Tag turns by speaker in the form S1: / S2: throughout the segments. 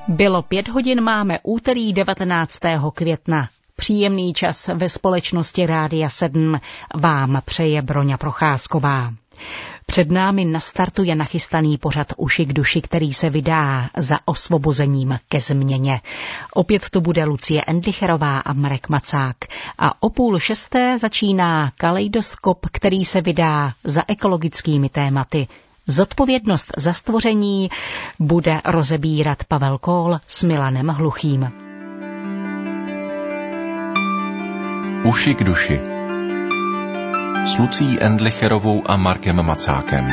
S1: Bylo 5 hodin, máme úterý 19. května. Příjemný čas ve společnosti Rádia 7 vám přeje Broňa Procházková. Před námi nastartuje nachystaný pořad Uši k duši, který se vydá za osvobozením ke změně. Opět tu bude Lucie Endlicherová a Marek Macák. A o 5:30 začíná Kaleidoskop, který se vydá za ekologickými tématy. Zodpovědnost za stvoření bude rozebírat Pavel Kól s Milanem Hluchým.
S2: Uši k duši s Lucí Endlicherovou a Markem Macákem.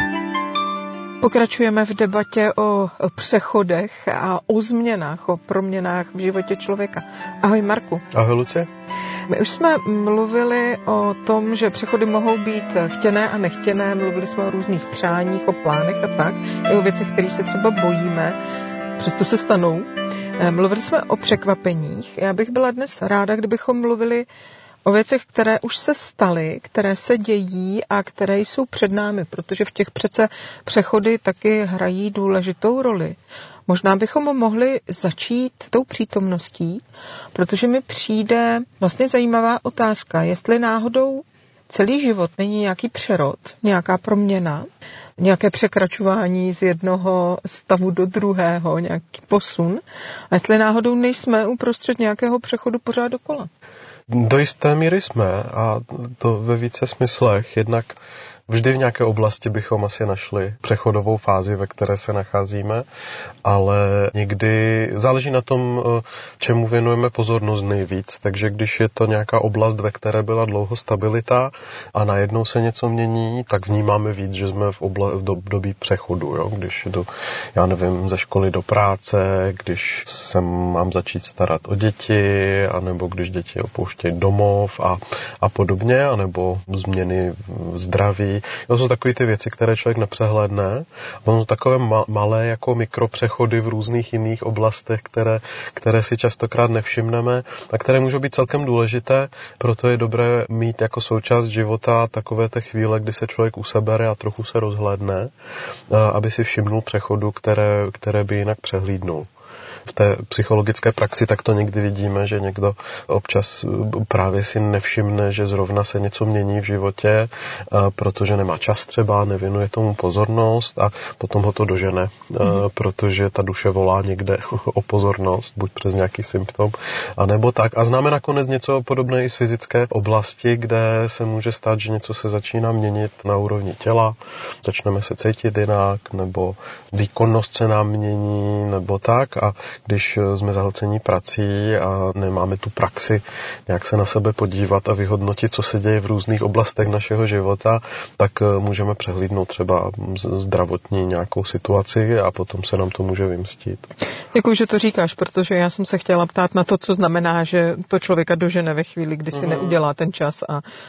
S3: Pokračujeme v debatě o přechodech a o změnách, o proměnách v životě člověka. Ahoj Marku.
S4: Ahoj Lucie.
S3: My už jsme mluvili o tom, že přechody mohou být chtěné a nechtěné, mluvili jsme o různých přáních, o plánech a tak, i o věcech, které se třeba bojíme, přesto se stanou. Mluvili jsme o překvapeních. Já bych byla dnes ráda, kdybychom mluvili o věcech, které už se staly, které se dějí a které jsou před námi, protože v těch přece přechody taky hrají důležitou roli. Možná bychom mohli začít tou přítomností, protože mi přijde vlastně zajímavá otázka, jestli náhodou celý život není nějaký přerod, nějaká proměna, nějaké překračování z jednoho stavu do druhého, nějaký posun, a jestli náhodou nejsme uprostřed nějakého přechodu pořád dokola.
S4: Do jisté míry jsme, a to ve více smyslech. Jednak vždy v nějaké oblasti bychom asi našli přechodovou fázi, ve které se nacházíme, ale někdy záleží na tom, čemu věnujeme pozornost nejvíc. Takže když je to nějaká oblast, ve které byla dlouho stabilita a najednou se něco mění, tak vnímáme víc, že jsme v období přechodu. Jo? Když jdu, já nevím, ze školy do práce, když se mám začít starat o děti, anebo když děti opouštějí domov a podobně, anebo změny v zdraví. To jsou takové ty věci, které člověk nepřehlédne. Ono jsou takové malé jako mikropřechody v různých jiných oblastech, které si častokrát nevšimneme a které můžou být celkem důležité. Proto je dobré mít jako součást života takové ty chvíle, kdy se člověk usebere a trochu se rozhlédne, aby si všimnul přechodu, které by jinak přehlídnul. V té psychologické praxi tak to někdy vidíme, že někdo občas právě si nevšimne, že zrovna se něco mění v životě, protože nemá čas třeba, nevěnuje tomu pozornost a potom ho to dožene, protože ta duše volá někde o pozornost, buď přes nějaký symptom, anebo tak. A známe nakonec něco podobné i z fyzické oblasti, kde se může stát, že něco se začíná měnit na úrovni těla, začneme se cítit jinak, nebo výkonnost se nám mění, nebo tak. A když jsme zahlcení prací a nemáme tu praxi nějak se na sebe podívat a vyhodnotit, co se děje v různých oblastech našeho života, tak můžeme přehlídnout třeba zdravotní nějakou situaci a potom se nám to může vymstít.
S3: Děkuji, že to říkáš, protože já jsem se chtěla ptát na to, co znamená, že to člověka dožene ve chvíli, kdy si neudělá ten čas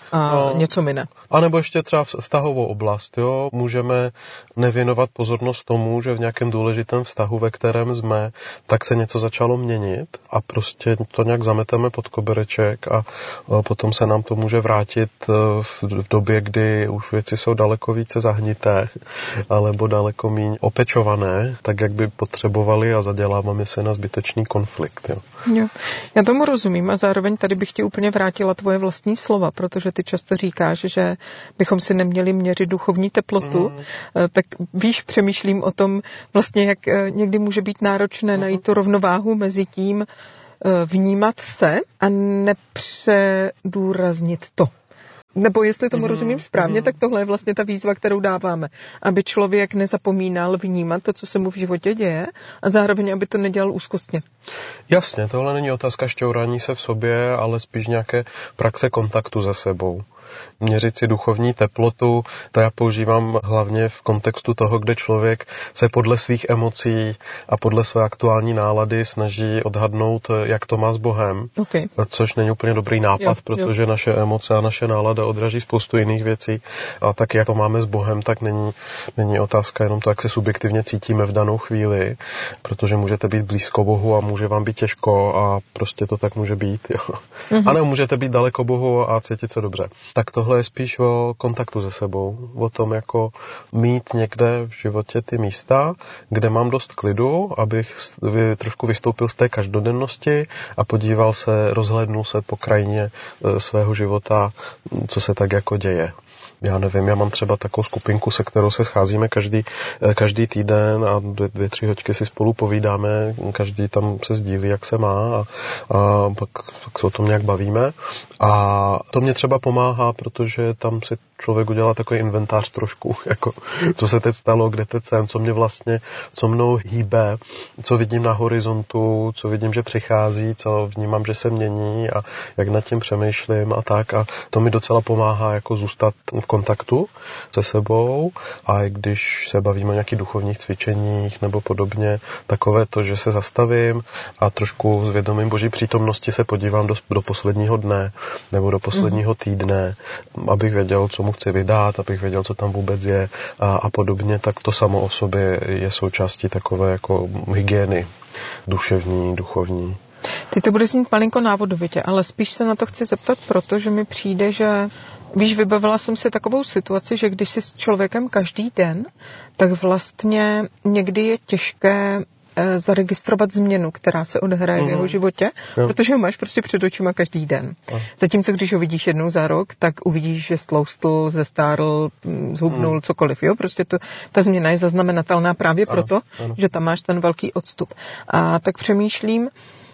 S3: a něco mine.
S4: A nebo ještě třeba vztahovou oblast. Jo? Můžeme nevěnovat pozornost tomu, že v nějakém důležitém vztahu, ve kterém jsme, tak se něco začalo měnit a prostě to nějak zameteme pod kobereček a potom se nám to může vrátit v době, kdy už věci jsou daleko více zahnité alebo daleko míň opečované, tak jak by potřebovali a zaděláváme se na zbytečný konflikt.
S3: Jo. Já tomu rozumím a zároveň tady bych ti úplně vrátila tvoje vlastní slova, protože ty často říkáš, že bychom si neměli měřit duchovní teplotu, tak víš, přemýšlím o tom vlastně, jak někdy může být náročné najít tu rovnováhu mezi tím vnímat se a nepředůraznit to. Nebo jestli tomu rozumím správně, tak tohle je vlastně ta výzva, kterou dáváme. Aby člověk nezapomínal vnímat to, co se mu v životě děje a zároveň, aby to nedělal úzkostně.
S4: Jasně, tohle není otázka šťourání se v sobě, ale spíš nějaké praxe kontaktu se sebou. Měřit si duchovní teplotu, to já používám hlavně v kontextu toho, kde člověk se podle svých emocí a podle své aktuální nálady snaží odhadnout, jak to má s Bohem.
S3: Okay.
S4: Což není úplně dobrý nápad, protože naše emoce a naše nálada odraží spoustu jiných věcí. A tak, jak to máme s Bohem, tak není otázka jenom to, jak se subjektivně cítíme v danou chvíli, protože můžete být blízko Bohu a může vám být těžko a prostě to tak může být. Jo. A nebo můžete být daleko Bohu a cítit se dobře. tak tohle je spíš o kontaktu se sebou, o tom jako mít někde v životě ty místa, kde mám dost klidu, abych trošku vystoupil z té každodennosti a podíval se, rozhlédnul se po krajině svého života, co se tak jako děje. Já nevím, já mám třeba takovou skupinku, se kterou se scházíme každý týden a 2-3 hoďky si spolu povídáme, každý tam se sdílí, jak se má a pak se o tom nějak bavíme. A to mě třeba pomáhá, protože tam si člověk udělá takový inventář trošku, jako co se teď stalo, kde teď jsem, co mnou hýbe, co vidím na horizontu, co vidím, že přichází, co vnímám, že se mění a jak nad tím přemýšlím a tak. A to mi docela pomáhá jako zůstat v kontaktu se sebou a i když se bavíme o nějakých duchovních cvičeních nebo podobně, takové to, že se zastavím a trošku s vědomím Boží přítomnosti se podívám do posledního dne nebo do posledního týdne, abych věděl, co mu chci vydat, abych věděl, co tam vůbec je a podobně, tak to samo o sobě je součástí takové jako hygieny duševní, duchovní.
S3: Ty to bude znít malinko návodovitě, ale spíš se na to chci zeptat, protože mi přijde, že vybavila jsem si takovou situaci, že když jsi s člověkem každý den, tak vlastně někdy je těžké zaregistrovat změnu, která se odehraje v jeho životě, protože ho máš prostě před očima každý den. Zatímco, když ho vidíš jednou za rok, tak uvidíš, že stloustl, zestárl, zhubnul, cokoliv. Jo? Prostě ta změna je zaznamenatelná právě proto, že tam máš ten velký odstup. A tak přemýšlím,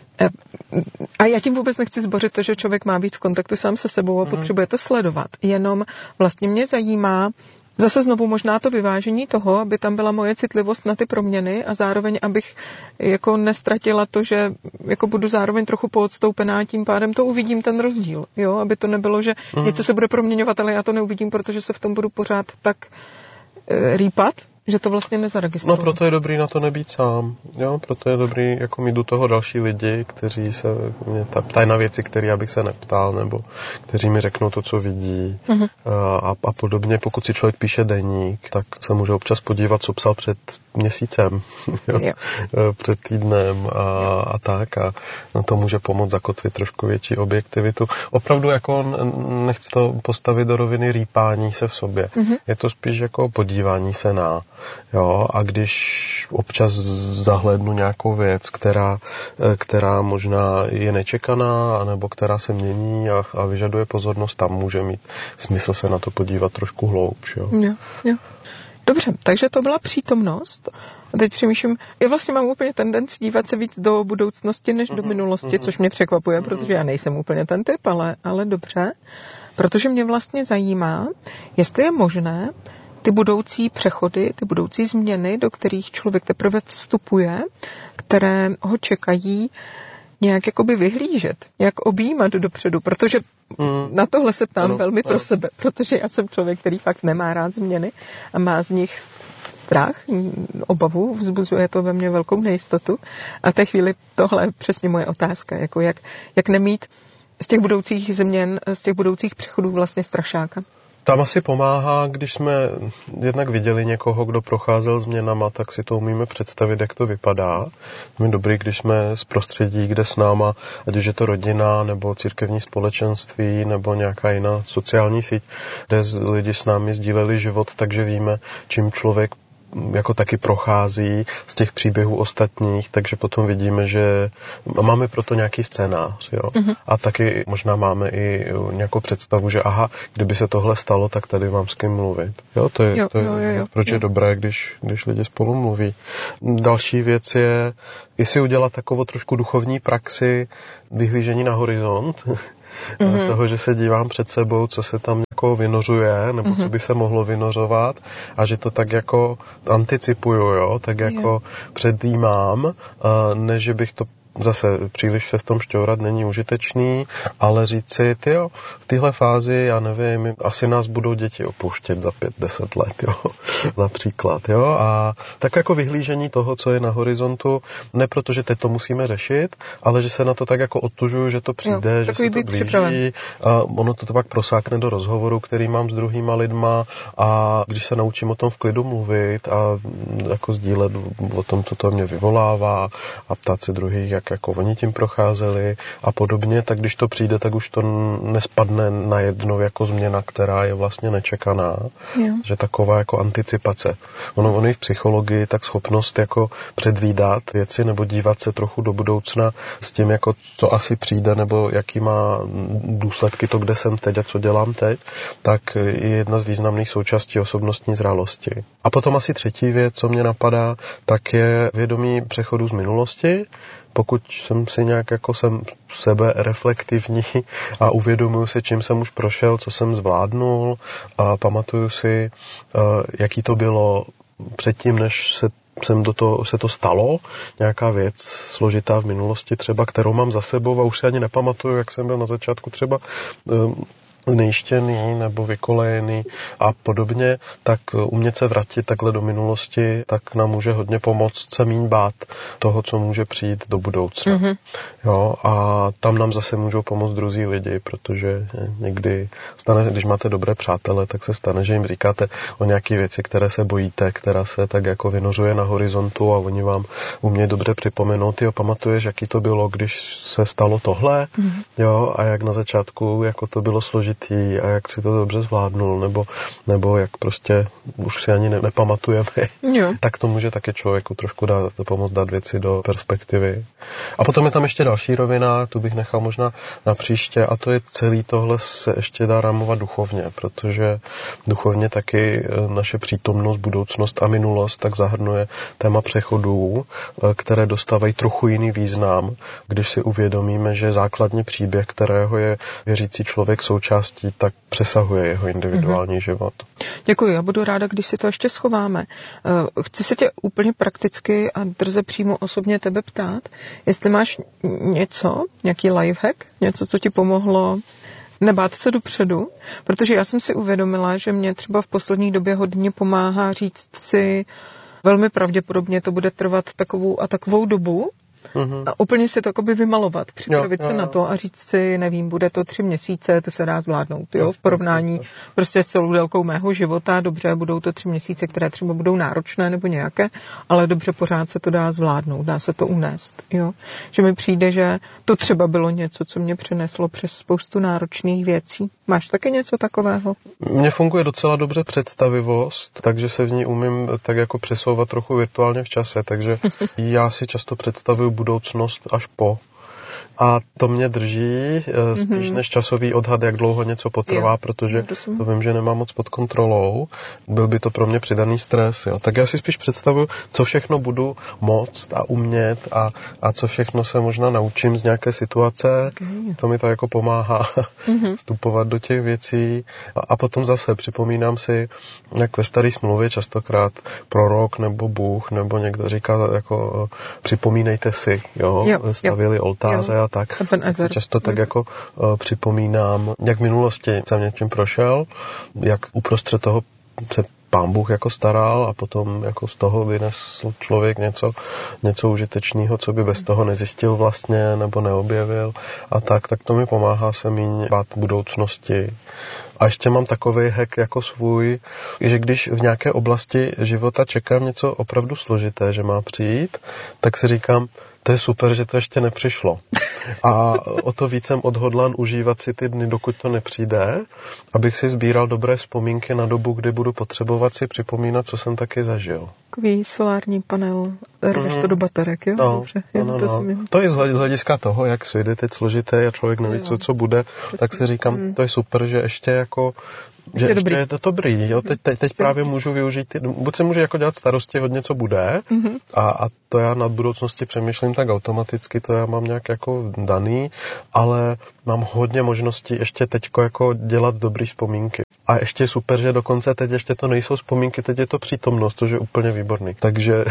S3: a já tím vůbec nechci zbořit to, že člověk má být v kontaktu sám se sebou a potřebuje to sledovat. Jenom vlastně mě zajímá zase znovu možná to vyvážení toho, aby tam byla moje citlivost na ty proměny a zároveň, abych jako nestratila to, že jako budu zároveň trochu poodstoupená a tím pádem to uvidím ten rozdíl. Jo? Aby to nebylo, že něco se bude proměňovat, ale já to neuvidím, protože se v tom budu pořád tak rýpat, že to vlastně nezaregistruju.
S4: No proto je dobrý na to nebýt sám. Jo? Proto je dobrý jako mít do toho další lidi, kteří se mě ptají na věci, které já bych se neptal, nebo kteří mi řeknou to, co vidí. A podobně, pokud si člověk píše deník, tak se může občas podívat, co psal před měsícem, před týdnem a tak. A to může pomoct zakotvit trošku větší objektivitu. Opravdu jako nechci to postavit do roviny rýpání se v sobě. Je to spíš jako podívání se na. Jo, a když občas zahlédnu nějakou věc, která možná je nečekaná, nebo která se mění a vyžaduje pozornost, tam může mít smysl se na to podívat trošku hloubš. Jo.
S3: Jo. Dobře, takže to byla přítomnost. A teď přemýšlím, já vlastně mám úplně tendenci dívat se víc do budoucnosti než do minulosti, což mě překvapuje, protože já nejsem úplně ten typ, ale dobře. Protože mě vlastně zajímá, jestli je možné ty budoucí přechody, ty budoucí změny, do kterých člověk teprve vstupuje, které ho čekají, nějak jakoby vyhlížet, jak objímat dopředu, protože na tohle se ptám velmi pro sebe, protože já jsem člověk, který fakt nemá rád změny a má z nich strach, obavu, vzbuzuje to ve mně velkou nejistotu a v té chvíli tohle je přesně moje otázka, jako jak nemít z těch budoucích změn, z těch budoucích přechodů vlastně strašáka.
S4: Tam asi pomáhá, když jsme jednak viděli někoho, kdo procházel změnama, tak si to umíme představit, jak to vypadá. Je dobrý, když jsme z prostředí, kde s náma, ať už je to rodina, nebo církevní společenství, nebo nějaká jiná sociální síť, kde lidi s námi sdíleli život, takže víme, čím člověk jako taky prochází z těch příběhů ostatních, takže potom vidíme, že máme proto nějaký scénář, jo. A taky možná máme i nějakou představu, že kdyby se tohle stalo, tak tady mám s kým mluvit. Jo, to je proč je dobré, když lidi spolu mluví. Další věc je, jestli udělat takovou trošku duchovní praxi vyhlížení na horizont, toho, že se dívám před sebou, co se tam jako vynořuje, nebo co by se mohlo vynořovat a že to tak jako anticipuju, jo, tak jako předjímám, než že bych to zase příliš se v tom šťourat není užitečný, ale říct si, v téhle fázi, já nevím, asi nás budou děti opouštět za 5-10 let, jo, například, jo, a tak jako vyhlížení toho, co je na horizontu, ne proto, že teď to musíme řešit, ale že se na to tak jako odtužuju, že to přijde, že se to blíží a ono to pak prosákne do rozhovoru, který mám s druhýma lidma a když se naučím o tom v klidu mluvit a jako sdílet o tom, co to mě vyvolává a ptát se druhých, jak jako oni tím procházeli a podobně, tak když to přijde, tak už to nespadne najednou jako změna, která je vlastně nečekaná.
S3: Jo.
S4: Že taková jako anticipace. Ono i v psychologii tak schopnost jako předvídat věci nebo dívat se trochu do budoucna s tím, jako co asi přijde nebo jaký má důsledky to, kde jsem teď a co dělám teď, tak je jedna z významných součástí osobnostní zralosti. A potom asi třetí věc, co mě napadá, tak je vědomí přechodu z minulosti. Pokud jsem si nějak jako jsem sebe reflektivní a uvědomuji si, čím jsem už prošel, co jsem zvládnul a pamatuju si, jaký to bylo předtím, než se to stalo, nějaká věc složitá v minulosti třeba, kterou mám za sebou a už si ani nepamatuju, jak jsem byl na začátku třeba znejištěný nebo vykolejený a podobně, tak umět se vrátit takhle do minulosti, tak nám může hodně pomoct se míň bát toho, co může přijít do budoucna. Mm-hmm. Jo, a tam nám zase můžou pomoct druzí lidi, protože někdy stane, když máte dobré přátele, tak se stane, že jim říkáte o nějaké věci, které se bojíte, která se tak jako vynořuje na horizontu a oni vám umějí dobře připomenout, ty pamatuješ, jaký to bylo, když se stalo tohle, jo, a jak na začátku, jako to bylo složité a jak si to dobře zvládnul, nebo jak prostě už si ani nepamatujeme, tak to může také člověku trošku pomoct dát věci do perspektivy. A potom je tam ještě další rovina, tu bych nechal možná na příště, a to je celý tohle se ještě dá rámovat duchovně, protože duchovně taky naše přítomnost, budoucnost a minulost tak zahrnuje téma přechodů, které dostávají trochu jiný význam, když si uvědomíme, že základní příběh, kterého je věřící člověk součástí, tak přesahuje jeho individuální život.
S3: Děkuji, já budu ráda, když si to ještě schováme. Chci se tě úplně prakticky a drze přímo osobně tebe ptát, jestli máš nějaký lifehack, něco, co ti pomohlo nebát se dopředu, protože já jsem si uvědomila, že mě třeba v poslední době hodně pomáhá říct si, velmi pravděpodobně to bude trvat takovou a takovou dobu, a úplně si to jakoby vymalovat, připravit se na to a říct si, nevím, bude to 3 měsíce, to se dá zvládnout, v porovnání prostě s celou délkou mého života, dobře, budou to 3 měsíce, které třeba budou náročné nebo nějaké, ale dobře, pořád se to dá zvládnout, dá se to unést, Že mi přijde, že to třeba bylo něco, co mě přineslo přes spoustu náročných věcí. Máš taky něco takového?
S4: Mně funguje docela dobře představivost, takže se v ní umím tak jako přesouvat trochu virtuálně v čase, takže já si často představuju budoucnost až po. A to mě drží spíš než časový odhad, jak dlouho něco potrvá, protože to vím, že nemám moc pod kontrolou. Byl by to pro mě přidaný stres. Jo. Tak já si spíš představuju, co všechno budu moct a umět a co všechno se možná naučím z nějaké situace. Okay. To mi to jako pomáhá vstupovat do těch věcí. A potom zase připomínám si, jak ve staré smlouvě častokrát prorok nebo Bůh nebo někdo říká, jako připomínejte si, stavili oltáře a tak. Často tak jako připomínám, jak v minulosti jsem něčím prošel, jak uprostřed toho se Pán Bůh jako staral a potom jako z toho vynesl člověk něco užitečného, co by bez toho nezjistil vlastně nebo neobjevil a tak to mi pomáhá se míň bát budoucnosti. A ještě mám takovej hack jako svůj, že když v nějaké oblasti života čekám něco opravdu složité, že má přijít, tak si říkám, to je super, že to ještě nepřišlo. A o to víc jsem odhodlán užívat si ty dny, dokud to nepřijde, abych si sbíral dobré vzpomínky na dobu, kdy budu potřebovat si připomínat, co jsem taky zažil.
S3: Takový solární panel, rveš to do baterek, jo? Dobře,
S4: to je z hlediska toho, jak svět je teď složité a člověk neví, co bude, tak si říkám, to je super, že ještě jako že ještě je to dobrý, jo? Teď právě můžu využít, buď se můžu jako dělat starosti hodně, co bude, a to já nad budoucnosti přemýšlím tak automaticky, to já mám nějak jako daný, ale mám hodně možností ještě teďko jako dělat dobrý vzpomínky. A ještě super, že dokonce teď ještě to nejsou vzpomínky, teď je to přítomnost, což je úplně výborný. Takže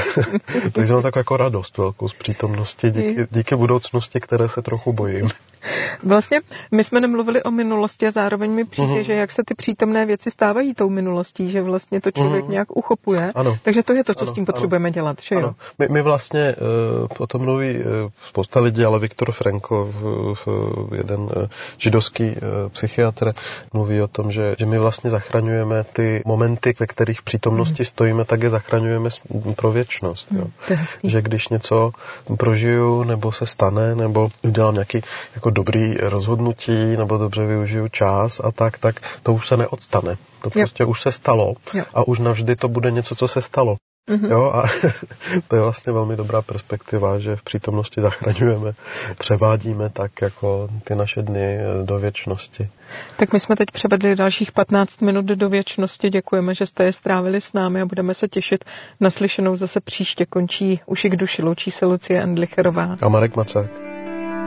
S4: mám takovou jako radost velkou z přítomnosti díky budoucnosti, které se trochu bojím.
S3: Vlastně my jsme nemluvili o minulosti a zároveň mi přijde, že jak se ty přítomné věci stávají tou minulostí, že vlastně to člověk nějak uchopuje.
S4: Ano.
S3: Takže to je to, co s tím potřebujeme dělat, že jo?
S4: My vlastně o tom mluví spousta lidí, ale Viktor Frankl, jeden židovský psychiatr, mluví o tom, že my vlastně zachraňujeme ty momenty, ve kterých v přítomnosti stojíme, tak je zachraňujeme pro věčnost. Jo. Že když něco prožiju, nebo se stane, nebo udělám nějaký jako dobrý rozhodnutí, nebo dobře využiju čas a tak to už se neodstane. To prostě už se stalo a už navždy to bude něco, co se stalo. Jo, a to je vlastně velmi dobrá perspektiva, že v přítomnosti zachraňujeme, převádíme tak jako ty naše dny do věčnosti.
S3: Tak my jsme teď převedli dalších 15 minut do věčnosti. Děkujeme, že jste je strávili s námi a budeme se těšit na slyšenou zase příště. Končí Uši k duši, loučí se Lucie Endlicherová
S4: a Marek Macák.